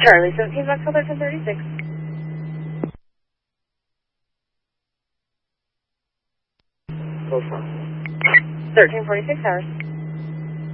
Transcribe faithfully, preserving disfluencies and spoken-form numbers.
Charlie seventeen, Vauxhall thirteen thirty-six. Go for thirteen forty-six hours.